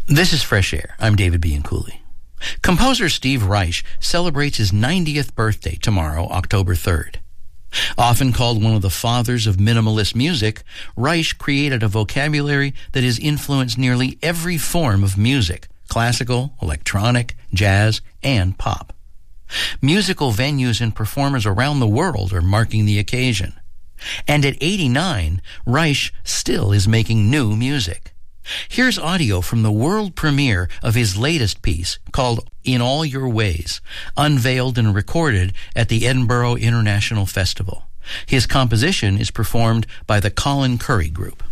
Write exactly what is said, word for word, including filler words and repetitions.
This is Fresh Air. I'm David Bianculli. Composer Steve Reich celebrates his ninetieth birthday tomorrow, October third. Often called one of the fathers of minimalist music, Reich created a vocabulary that has influenced nearly every form of music, classical, electronic, jazz, and pop. Musical venues and performers around the world are marking the occasion. And at eighty-nine, Reich still is making new music. Here's audio from the world premiere of his latest piece called In All Your Ways, unveiled and recorded at the Edinburgh International Festival. His composition is performed by the Colin Currie Group.